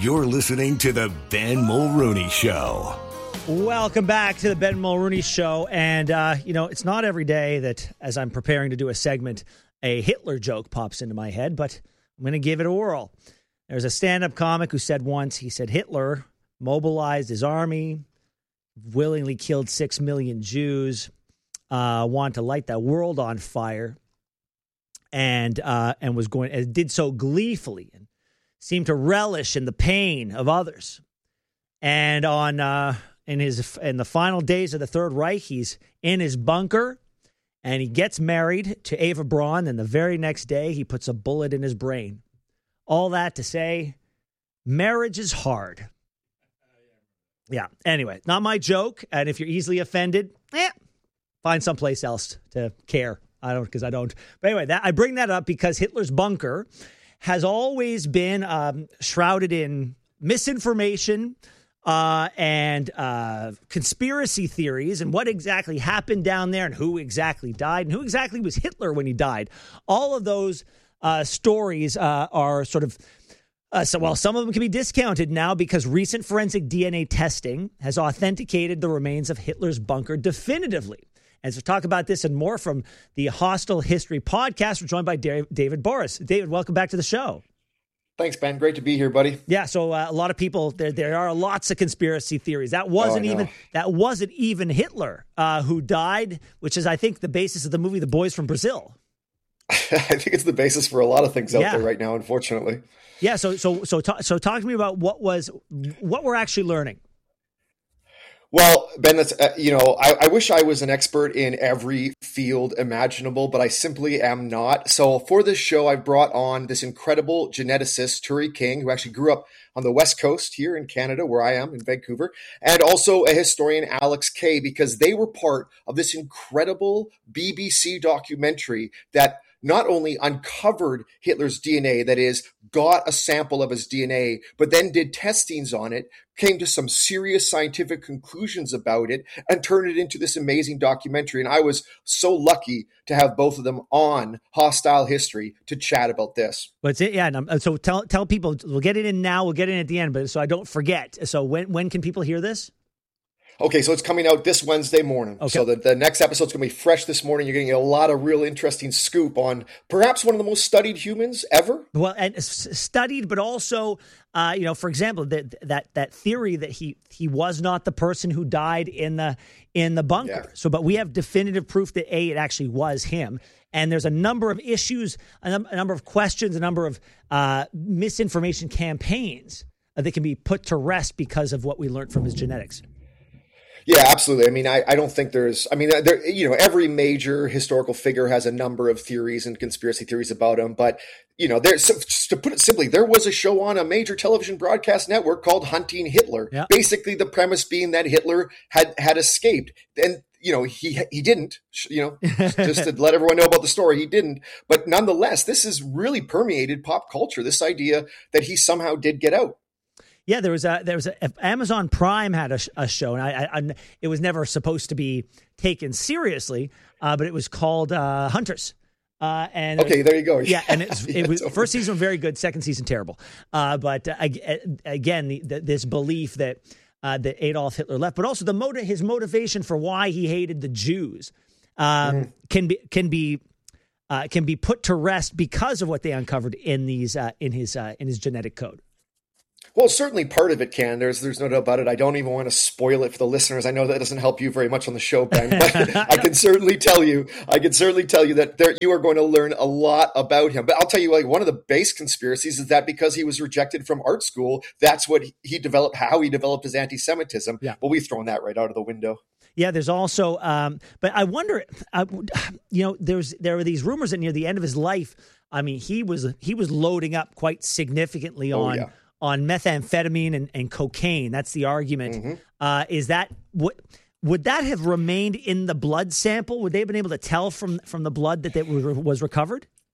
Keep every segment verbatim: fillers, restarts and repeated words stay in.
You're listening to the Ben Mulrooney Show. Welcome back to the Ben Mulrooney Show. And, uh, you know, it's not every day that as I'm preparing to do a segment, a Hitler joke pops into my head, but I'm going to give it a whirl. There's a stand-up comic who said once, he said, Hitler mobilized his army, willingly killed six million Jews, uh, wanted to light the world on fire, and uh, and was going, and did so gleefully, and seemed to relish in the pain of others. And on uh, in his in the final days of the Third Reich, he's in his bunker, and he gets married to Eva Braun. And the very next day, he puts a bullet in his brain. All that to say, marriage is hard. Yeah. Anyway, not my joke. And if you're easily offended, eh, find someplace else to care. I don't, because I don't. But anyway, that I bring that up because Hitler's bunker has always been um, shrouded in misinformation uh, and uh, conspiracy theories and what exactly happened down there and who exactly died and who exactly was Hitler when he died. All of those uh, stories uh, are sort of Uh, so, well, some of them can be discounted now because recent forensic D N A testing has authenticated the remains of Hitler's bunker definitively. And so, talk about this and more from the Hostile History podcast. We're joined by David Boris. David, welcome back to the show. Thanks, Ben. Great to be here, buddy. Yeah. So, uh, a lot of people there. There are lots of conspiracy theories. That wasn't oh, even that wasn't even Hitler uh, who died, which is, I think, the basis of the movie "The Boys from Brazil." I think it's the basis for a lot of things out yeah. there right now, unfortunately. Yeah, so so so talk, so talk to me about what was what we're actually learning. Well, Ben, that's uh, you know, I, I wish I was an expert in every field imaginable, but I simply am not. So for this show, I've brought on this incredible geneticist, Turi King, who actually grew up on the West Coast here in Canada, where I am in Vancouver, and also a historian, Alex Kay, because they were part of this incredible B B C documentary that not only uncovered Hitler's D N A, that is, got a sample of his D N A, but then did testings on it, came to some serious scientific conclusions about it, and turned it into this amazing documentary. And I was so lucky to have both of them on Hostile History to chat about this. But it, yeah, and so tell tell people, we'll get it in now, we'll get it in at the end, but so I don't forget. So when when can people hear this? Okay, so it's coming out this Wednesday morning. Okay. So the, the next episode's going to be fresh this morning. You're getting a lot of real interesting scoop on perhaps one of the most studied humans ever. Well, and studied, but also, uh, you know, for example, that that that theory that he he was not the person who died in the in the bunker. Yeah. So, but we have definitive proof that A, it actually was him. And there's a number of issues, a, num- a number of questions, a number of uh, misinformation campaigns uh, that can be put to rest because of what we learned from his genetics. Yeah, absolutely. I mean, I, I don't think there's, I mean, there, you know, every major historical figure has a number of theories and conspiracy theories about him. But, you know, there's, just to put it simply, there was a show on a major television broadcast network called Hunting Hitler. Yeah. Basically, the premise being that Hitler had, had escaped. And, you know, he he didn't, you know, just to let everyone know about the story, he didn't. But nonetheless, this has really permeated pop culture, this idea that he somehow did get out. Yeah, there was a there was a Amazon Prime had a, a show, and I, I, I it was never supposed to be taken seriously, uh, but it was called uh, Hunters. Uh, and okay, there you go. Yeah, and it was, it was first season very good, second season terrible. Uh, but uh, again, the, the, this belief that uh, that Adolf Hitler left, but also the motive, his motivation for why he hated the Jews, um, mm. can be can be. Uh, can be put to rest because of what they uncovered in these uh, in his uh, in his genetic code. Well, certainly part of it can. There's there's no doubt about it. I don't even want to spoil it for the listeners. I know that doesn't help you very much on the show, Ben, but I can certainly tell you, I can certainly tell you that there, you are going to learn a lot about him. But I'll tell you, like, one of the base conspiracies is that because he was rejected from art school, that's what he developed, how he developed his anti-Semitism. Yeah. Well, we've thrown that right out of the window. Yeah, there's also, um, but I wonder, uh, you know, there's there were these rumors that near the end of his life, I mean, he was he was loading up quite significantly oh, on. Yeah. on methamphetamine and, and cocaine. That's the argument. Mm-hmm. Uh, is that what would that have remained in the blood sample? Would they have been able to tell from from the blood that that was recovered?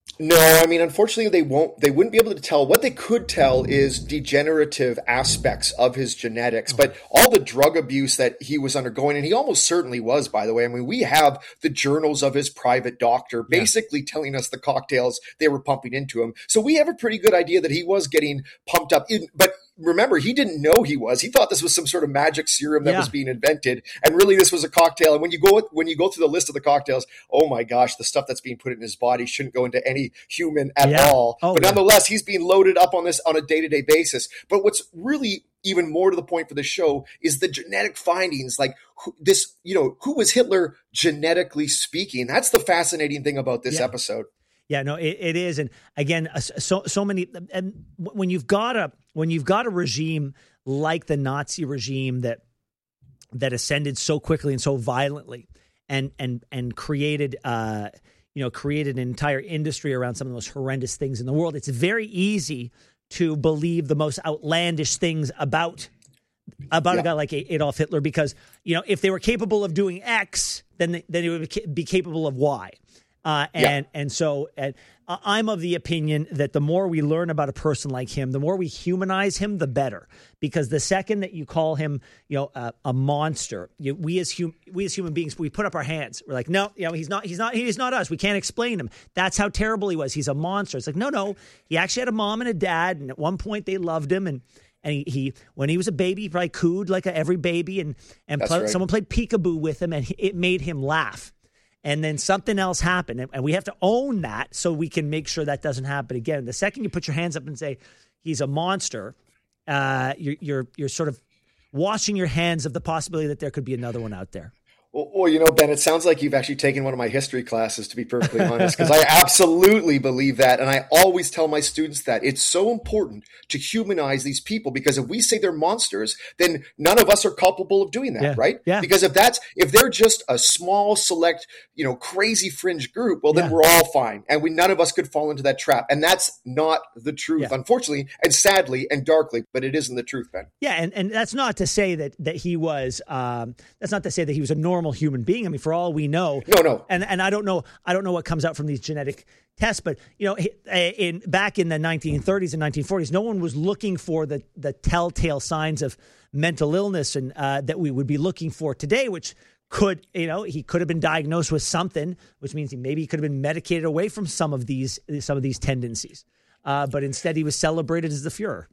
No, I mean, unfortunately, they won't. They wouldn't be able to tell. What they could tell is degenerative aspects of his genetics, but all the drug abuse that he was undergoing, and he almost certainly was, by the way. I mean, we have the journals of his private doctor basically yeah. telling us the cocktails they were pumping into him. So we have a pretty good idea that he was getting pumped up. In, but remember, he didn't know he was. He thought this was some sort of magic serum that yeah. was being invented, and really this was a cocktail. And when you go when you go through the list of the cocktails, oh my gosh, the stuff that's being put in his body shouldn't go into any human at yeah. all. Oh, but yeah. nonetheless, he's being loaded up on this on a day-to-day basis. But what's really even more to the point for the show is the genetic findings. Like who, this, you know, who was Hitler genetically speaking? That's the fascinating thing about this yeah. episode. Yeah, no, it, it is, and again, so so many. And when you've got a when you've got a regime like the Nazi regime that that ascended so quickly and so violently, and and and created, uh, you know, created an entire industry around some of the most horrendous things in the world. It's very easy to believe the most outlandish things about about yeah. a guy like Adolf Hitler, because you know if they were capable of doing X, then they, then they would be capable of Y. Uh, and yeah. and so uh, I'm of the opinion that the more we learn about a person like him, the more we humanize him, the better. Because the second that you call him, you know, uh, a monster, you, we as hum- we as human beings, we put up our hands. We're like, no, you know, he's not, he's not, he's not us. We can't explain him. That's how terrible he was. He's a monster. It's like, no, no, he actually had a mom and a dad, and at one point they loved him, and. And he, he, when he was a baby, he probably cooed like a, every baby, and and pl- right. someone played peekaboo with him, and he, it made him laugh. And then something else happened, and, and we have to own that so we can make sure that doesn't happen again. The second you put your hands up and say he's a monster, uh, you're you're you're sort of washing your hands of the possibility that there could be another one out there. Well, well, you know, Ben, it sounds like you've actually taken one of my history classes, to be perfectly honest, because I absolutely believe that. And I always tell my students that it's so important to humanize these people, because if we say they're monsters, then none of us are culpable of doing that, yeah. right? Yeah. Because if that's, if they're just a small, select, you know, crazy fringe group, well, then yeah. we're all fine. And we, none of us could fall into that trap. And that's not the truth, yeah. unfortunately, and sadly and darkly, but it isn't the truth, Ben. Yeah. And, and that's not to say that, that he was, um, that's not to say that he was a normal human being. I mean, for all we know, no, no, and and I don't know, I don't know what comes out from these genetic tests, but you know, in back in the nineteen thirties and nineteen forties, no one was looking for the the telltale signs of mental illness, and uh, that we would be looking for today, which could, you know, he could have been diagnosed with something, which means he maybe he could have been medicated away from some of these some of these tendencies, uh, but instead he was celebrated as the Fuhrer.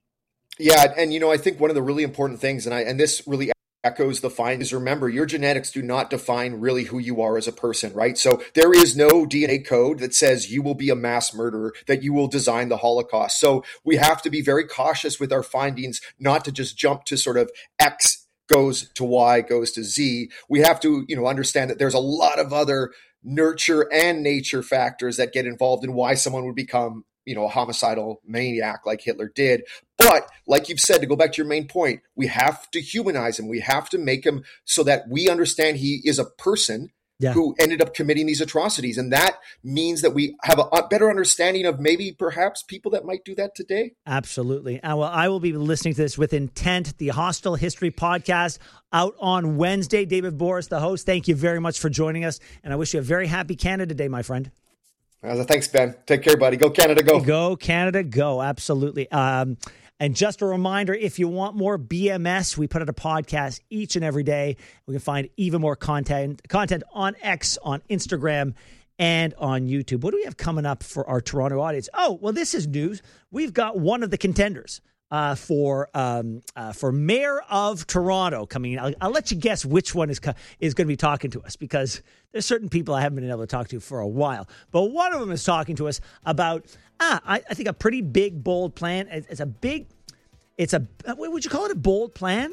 Yeah, and you know, I think one of the really important things, and I and this really echoes the findings. Remember, your genetics do not define really who you are as a person, right? So there is no D N A code that says you will be a mass murderer, that you will design the Holocaust. So we have to be very cautious with our findings, not to just jump to sort of X goes to Y, goes to Z. We have to, you know, understand that there's a lot of other nurture and nature factors that get involved in why someone would become, you know, a homicidal maniac like Hitler did. But like you've said, to go back to your main point, we have to humanize him. We have to make him so that we understand he is a person yeah. who ended up committing these atrocities. And that means that we have a better understanding of maybe perhaps people that might do that today. Absolutely. Uh, well, I will be listening to this with intent, the Hostile History podcast, out on Wednesday. David Borys, the host, thank you very much for joining us. And I wish you a very happy Canada Day, my friend. Uh, thanks, Ben. Take care, buddy. Go Canada, go. Go Canada, go. Absolutely. Um, and just a reminder, if you want more B M S, we put out a podcast each and every day. We can find even more content content on X, on Instagram, and on YouTube. What do we have coming up for our Toronto audience? Oh, well, this is news. We've got one of the contenders uh, for um, uh, for Mayor of Toronto coming in. I'll, I'll let you guess which one is, co- is going to be talking to us, because there's certain people I haven't been able to talk to for a while. But one of them is talking to us about, ah, I, I think a pretty big, bold plan. It's, it's a big, it's a, what would you call it? A bold plan?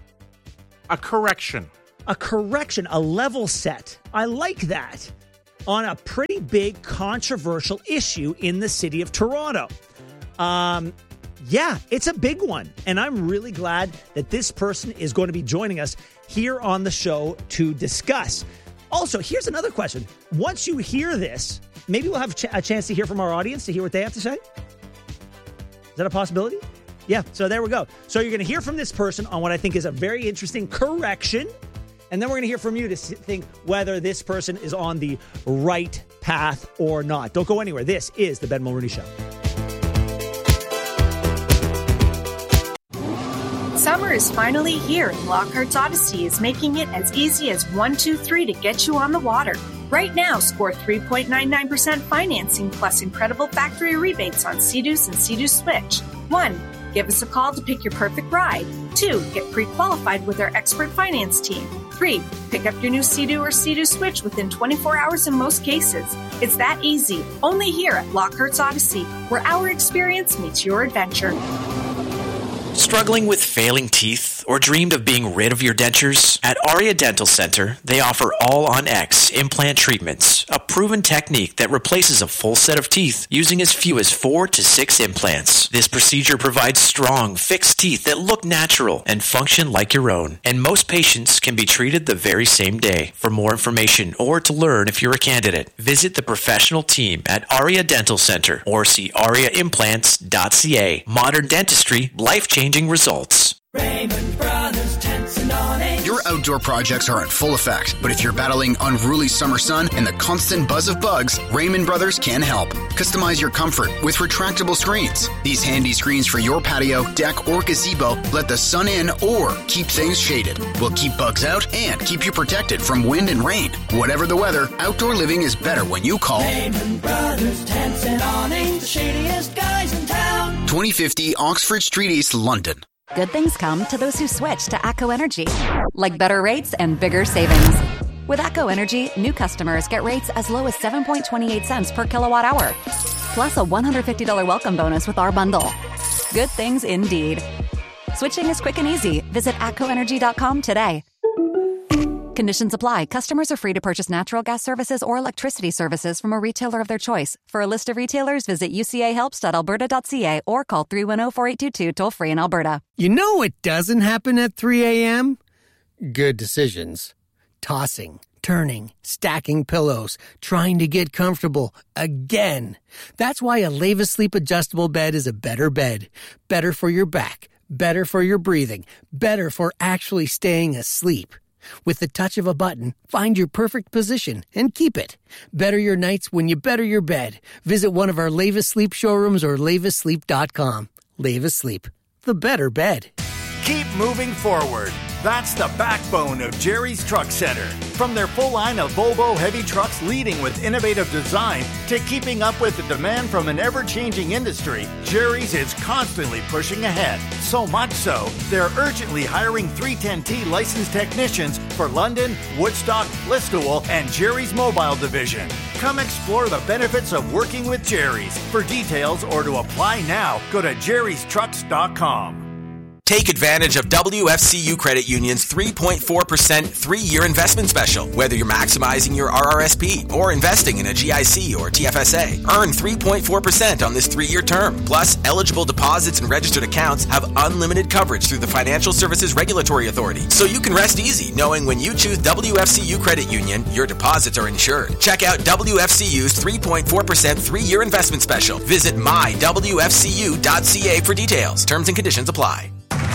A correction. A correction, a level set. I like that. On a pretty big, controversial issue in the city of Toronto. Um, yeah, it's a big one. And I'm really glad that this person is going to be joining us here on the show to discuss. Also, here's another question. Once you hear this, maybe we'll have a, ch- a chance to hear from our audience, to hear what they have to say. Is that a possibility? Yeah, so there we go. So you're going to hear from this person on what I think is a very interesting correction. And then we're going to hear from you to think whether this person is on the right path or not. Don't go anywhere. This is the Ben Mulrooney Show. Summer is finally here, and Lockhart's Odyssey is making it as easy as one, two, three to get you on the water. Right now, score three point nine nine percent financing plus incredible factory rebates on Sea-Doos and Sea-Doo Switch. One, give us a call to pick your perfect ride. Two, get pre-qualified with our expert finance team. Three, pick up your new Sea-Doo or Sea-Doo Switch within twenty-four hours in most cases. It's that easy, only here at Lockhart's Odyssey, where our experience meets your adventure. Struggling with failing teeth or dreamed of being rid of your dentures? At Aria Dental Center, they offer All-on-X implant treatments, a proven technique that replaces a full set of teeth using as few as four to six implants. This procedure provides strong, fixed teeth that look natural and function like your own, and most patients can be treated the very same day. For more information or to learn if you're a candidate, visit the professional team at Aria Dental Center or see aria implants dot c a. Modern dentistry, life-changing results. Raymond Brothers Tents and Awnings. Your outdoor projects are in full effect, but if you're battling unruly summer sun and the constant buzz of bugs, Raymond Brothers can help. Customize your comfort with retractable screens. These handy screens for your patio, deck, or gazebo let the sun in or keep things shaded. Will keep bugs out and keep you protected from wind and rain. Whatever the weather, outdoor living is better when you call Raymond Brothers Tents and Awnings, the shadiest guys in town. twenty fifty Oxford Street East, London. Good things come to those who switch to ACO Energy, like better rates and bigger savings. With ACO Energy, new customers get rates as low as seven point two eight cents per kilowatt hour, plus a one hundred fifty dollars welcome bonus with our bundle. Good things indeed. Switching is quick and easy. Visit A C O energy dot com today. Conditions apply. Customers are free to purchase natural gas services or electricity services from a retailer of their choice. For a list of retailers, visit u c a helps dot alberta dot c a or call three one zero, four eight two two toll-free in Alberta. You know what doesn't happen at three a.m.? Good decisions. Tossing, turning, stacking pillows, trying to get comfortable again. That's why a Leva Sleep adjustable bed is a better bed. Better for your back, better for your breathing, better for actually staying asleep. With the touch of a button, find your perfect position and keep it. Better your nights when you better your bed. Visit one of our Leva Sleep showrooms or leva sleep dot com. Leva Sleep, the better bed. Keep moving forward. That's the backbone of Jerry's Truck Center. From their full line of Volvo heavy trucks leading with innovative design to keeping up with the demand from an ever-changing industry, Jerry's is constantly pushing ahead. So much so, they're urgently hiring three ten T licensed technicians for London, Woodstock, Listowel, and Jerry's Mobile Division. Come explore the benefits of working with Jerry's. For details or to apply now, go to jerrys trucks dot com. Take advantage of W F C U Credit Union's three point four percent three-year investment special. Whether you're maximizing your R R S P or investing in a G I C or T F S A, earn three point four percent on this three-year term. Plus, eligible deposits and registered accounts have unlimited coverage through the Financial Services Regulatory Authority. So you can rest easy knowing when you choose W F C U Credit Union, your deposits are insured. Check out W F C U's three point four percent three-year investment special. Visit my w f c u dot c a for details. Terms and conditions apply.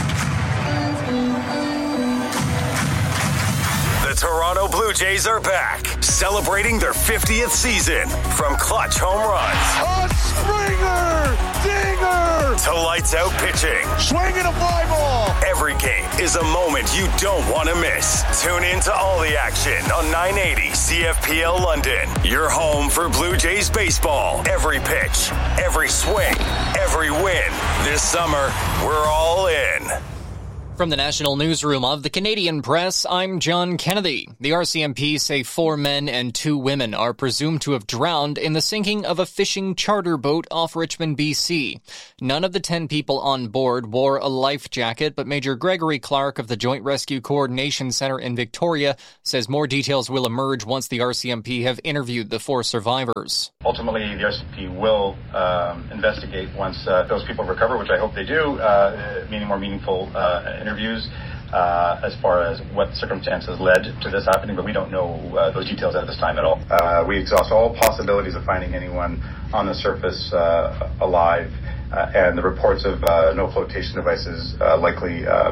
Toronto Blue Jays are back, celebrating their fiftieth season. From clutch home runs, a Springer, dinger, to lights out pitching, swinging a fly ball. Every game is a moment you don't want to miss. Tune in to all the action on nine eighty C F P L London. Your home for Blue Jays baseball. Every pitch, every swing, every win. This summer, we're all in. From the National Newsroom of the Canadian Press, I'm John Kennedy. The R C M P say four men and two women are presumed to have drowned in the sinking of a fishing charter boat off Richmond, B C. None of the ten people on board wore a life jacket, but Major Gregory Clark of the Joint Rescue Coordination Centre in Victoria says more details will emerge once the R C M P have interviewed the four survivors. Ultimately, the R C M P will um, investigate once uh, those people recover, which I hope they do, uh, meaning more meaningful uh, interviews uh, as far as what circumstances led to this happening, but we don't know uh, those details at this time at all. Uh, we exhaust all possibilities of finding anyone on the surface uh, alive, uh, and the reports of uh, no flotation devices uh, likely um,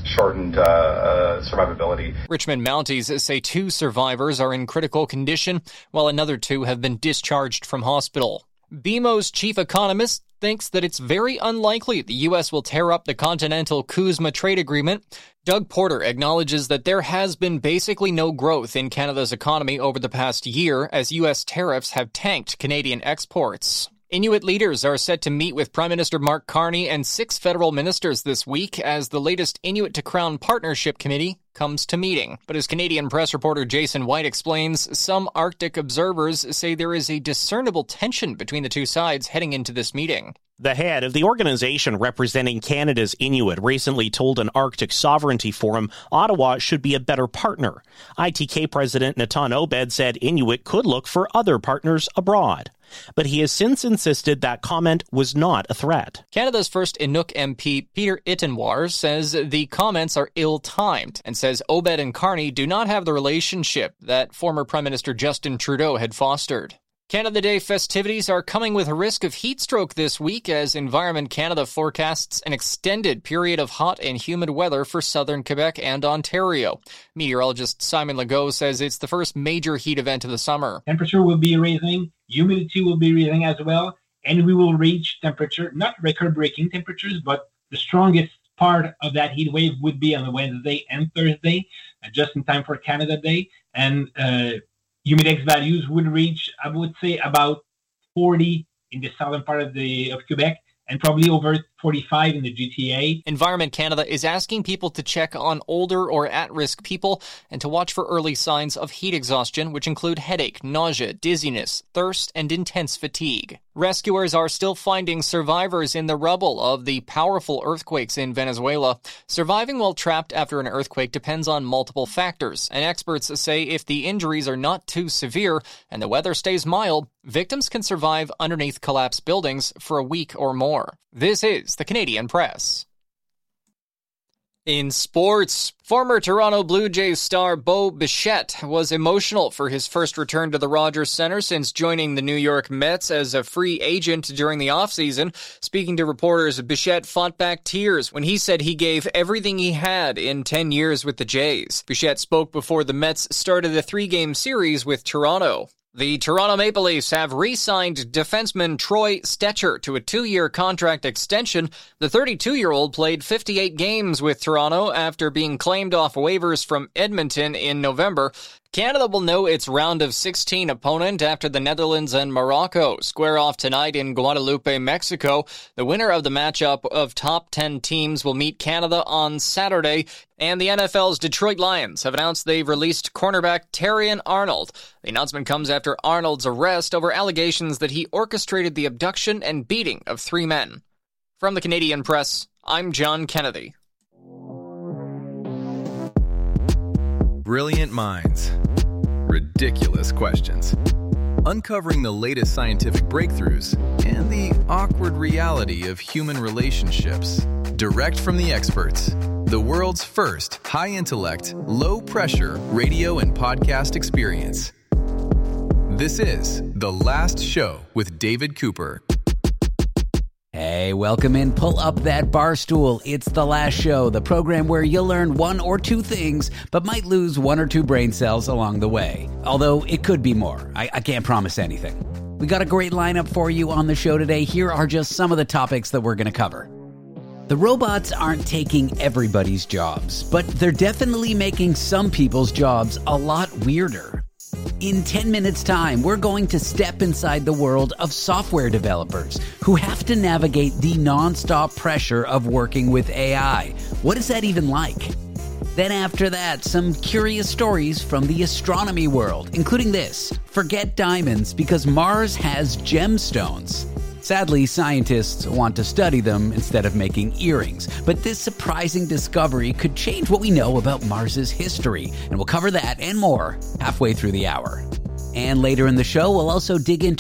shortened uh, uh, survivability. Richmond Mounties say two survivors are in critical condition, while another two have been discharged from hospital. B M O's chief economist thinks that it's very unlikely the U S will tear up the Continental CUSMA trade agreement. Doug Porter acknowledges that there has been basically no growth in Canada's economy over the past year as U S tariffs have tanked Canadian exports. Inuit leaders are set to meet with Prime Minister Mark Carney and six federal ministers this week as the latest Inuit to Crown Partnership Committee comes to meeting. But as Canadian press reporter Jason White explains, some Arctic observers say there is a discernible tension between the two sides heading into this meeting. The head of the organization representing Canada's Inuit recently told an Arctic Sovereignty Forum Ottawa should be a better partner. I T K President Natan Obed said Inuit could look for other partners abroad. But he has since insisted that comment was not a threat. Canada's first Inuk M P, Peter Ittenwar, says the comments are ill-timed and says Obed and Carney do not have the relationship that former Prime Minister Justin Trudeau had fostered. Canada Day festivities are coming with a risk of heat stroke this week as Environment Canada forecasts an extended period of hot and humid weather for southern Quebec and Ontario. Meteorologist Simon Legault says it's the first major heat event of the summer. Temperature will be rising, humidity will be rising as well, and we will reach temperature, not record-breaking temperatures, but the strongest part of that heat wave would be on Wednesday and Thursday, uh, just in time for Canada Day. And uh, humidex values would reach, I would say, about forty in the southern part of the of Quebec and probably over forty-five in the G T A. Environment Canada is asking people to check on older or at-risk people and to watch for early signs of heat exhaustion, which include headache, nausea, dizziness, thirst, and intense fatigue. Rescuers are still finding survivors in the rubble of the powerful earthquakes in Venezuela. Surviving while trapped after an earthquake depends on multiple factors, and experts say if the injuries are not too severe and the weather stays mild, victims can survive underneath collapsed buildings for a week or more. This is the Canadian Press. In sports, former Toronto Blue Jays star Bo Bichette was emotional for his first return to the Rogers Centre since joining the New York Mets as a free agent during the offseason. Speaking to reporters, Bichette fought back tears when he said he gave everything he had in ten years with the Jays. Bichette spoke before the Mets started a three-game series with Toronto. The Toronto Maple Leafs have re-signed defenseman Troy Stecher to a two-year contract extension. The thirty-two-year-old played fifty-eight games with Toronto after being claimed off waivers from Edmonton in November. Canada will know its round of sixteen opponent after the Netherlands and Morocco square off tonight in Guadalupe, Mexico. The winner of the matchup of top ten teams will meet Canada on Saturday. And the N F L's Detroit Lions have announced they've released cornerback Terrion Arnold. The announcement comes after Arnold's arrest over allegations that he orchestrated the abduction and beating of three men. From the Canadian Press, I'm John Kennedy. Brilliant minds. Ridiculous questions. Uncovering the latest scientific breakthroughs and the awkward reality of human relationships. Direct from the experts. The world's first high-intellect, low-pressure radio and podcast experience. This is The Last Show with David Cooper. Hey, welcome in. Pull up that bar stool. It's The Last Show, the program where you'll learn one or two things, but might lose one or two brain cells along the way. Although it could be more. I, I can't promise anything. We got a great lineup for you on the show today. Here are just some of the topics that we're going to cover. The robots aren't taking everybody's jobs, but they're definitely making some people's jobs a lot weirder. In ten minutes' time, we're going to step inside the world of software developers who have to navigate the nonstop pressure of working with A I. What is that even like? Then after that, some curious stories from the astronomy world, including this: forget diamonds because Mars has gemstones. Sadly, scientists want to study them instead of making earrings. But this surprising discovery could change what we know about Mars's history. And we'll cover that and more halfway through the hour. And later in the show, we'll also dig into